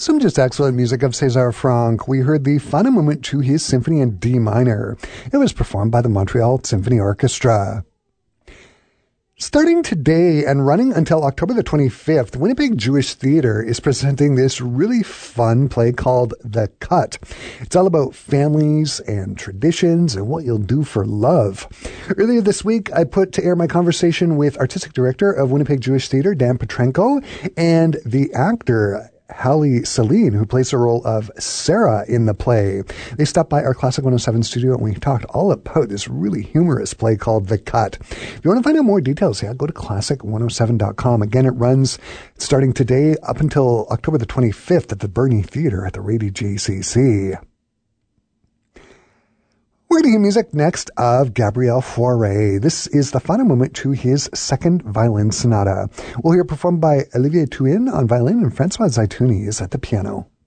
Some just excellent music of César Franck. We heard the final movement to his symphony in D minor. It was performed by the Montreal Symphony Orchestra. Starting today and running until October the 25th, Winnipeg Jewish Theatre is presenting this really fun play called The Cut. It's all about families and traditions and what you'll do for love. Earlier this week, I put to air my conversation with Artistic Director of Winnipeg Jewish Theatre, Dan Petrenko, and the actor, Hallie Celine, who plays the role of Sarah in the play. They stopped by our Classic 107 studio and we talked all about this really humorous play called The Cut. If you want to find out more details, go to classic107.com. Again, it runs starting today up until October the 25th at the Bernie Theatre at the Rady JCC. We're going to hear music next of Gabriel Fauré. This is the final movement to his second violin sonata. We'll hear it performed by Olivier Thuin on violin and Francois Zaituni is at the piano.